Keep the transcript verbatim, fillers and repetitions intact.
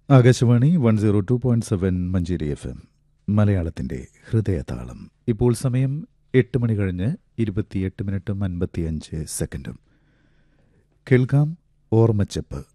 Akashvani one zero two point seven Manjeri F M മലയാളത്തിന്റെ ഹൃദയതാളം. ഇപ്പോൾ സമയം എട്ട് മണി കഴിഞ്ഞ് ഇരുപത്തിയെട്ട് മിനിറ്റും അൻപത്തിയഞ്ച് സെക്കൻഡും. കേൾക്കാം ഓർമ്മച്ചെപ്പ്.